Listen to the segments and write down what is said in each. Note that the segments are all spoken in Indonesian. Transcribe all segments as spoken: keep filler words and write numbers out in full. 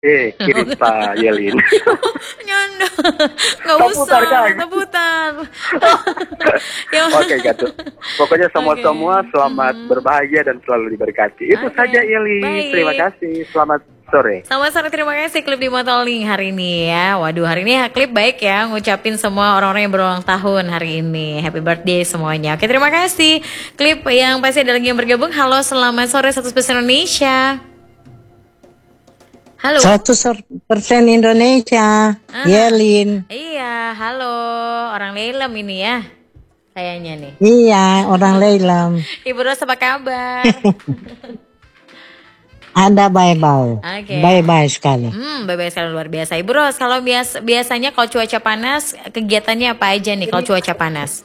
Eh, kirim Pak Yelin. Nyanda, nggak Tak usah, putar kan? tak putar. Ya, Oke, Gatu. Pokoknya oke. semua-semua selamat Mm-mm. berbahagia dan selalu diberkati. Itu Oke, saja, Yeli. Terima baik. kasih. Selamat sore. Selamat sore, terima kasih klip di Motoling hari ini ya. Waduh, hari ini klip baik ya, ngucapin semua orang-orang yang berulang tahun hari ini. Happy birthday semuanya. Oke, terima kasih. Klip yang pasti ada lagi yang bergabung. Halo, selamat sore satu Space Indonesia. Halo. Satu persen Indonesia, Ah, Yelin. iya, halo. Orang Lelem ini ya, kayaknya nih. Iya, orang Lelem. Ibu Ros apa kabar? Ada bye-bye. Oke. Bye-bye sekali. Hmm, bye-bye sekali luar biasa. Ibu Ros, kalau bias biasanya kalau cuaca panas, kegiatannya apa aja nih kalau cuaca panas?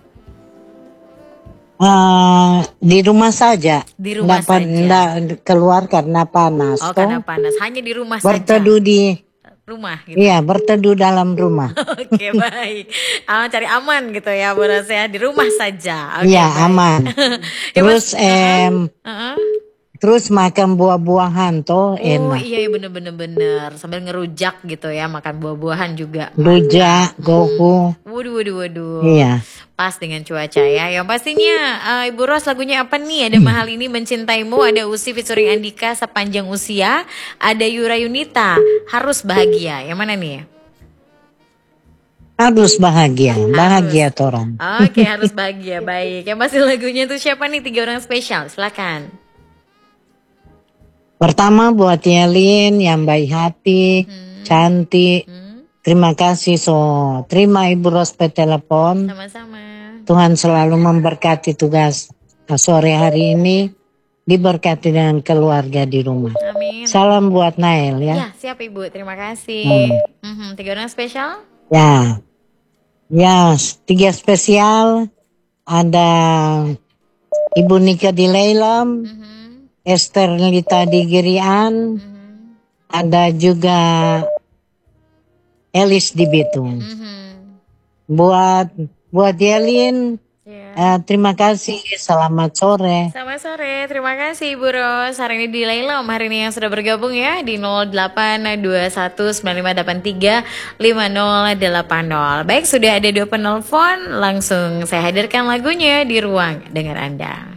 Uh, di rumah saja. Di rumah Nggak, saja. Nggak keluar karena panas. Oh, toh. karena panas. Hanya di rumah Berteduh saja. di Rumah gitu. Iya, berteduh dalam rumah. Oke, baik. Ah, cari aman gitu ya, Bu Ros ya. Di rumah saja. Oke, Iya, baik. aman. Ya, Mas, Terus em uh-uh. terus makan buah-buahan toh Oh enak. iya, iya bener-bener bener. Sambil ngerujak gitu ya, makan buah-buahan juga. Rujak, gohu. Waduh, waduh, waduh. Iya. Pas dengan cuaca ya. Yang pastinya uh, Ibu Ros lagunya apa nih? Ada Mahal Ini Mencintaimu, ada Usi featuring Andika Sepanjang Usia, ada Yura Yunita Harus Bahagia. Yang mana nih? Harus bahagia, bahagia Harus. orang. Oke, harus bahagia. Baik. Yang pasti lagunya tuh siapa nih? Tiga orang spesial. Silakan. Pertama buat Yelin yang baik hati, Hmm. cantik. Hmm. Terima kasih so. Terima Ibu Ros pe telepon. Sama-sama. Tuhan selalu memberkati tugas sore hari ini. Diberkati dengan keluarga di rumah. Amin. Salam buat Nael ya. Ya, siap Ibu. Terima kasih. Hmm. Mhm, tiga orang spesial. Ya. Ya, tiga spesial. Ada Ibu Nika di Lelem. Mhm. Esther Lita di Girian, Mhm. ada juga Elis di Bitung. Mhm. Buat buat Yelin, Ya. eh, terima kasih. Selamat sore. Selamat sore, terima kasih Ibu Ros. Hari ini di Lailom, hari ini yang sudah bergabung ya di nol delapan dua satu sembilan lima delapan tiga lima nol delapan nol. Baik, sudah ada dua penelpon, langsung saya hadirkan lagunya di ruang dengan Anda.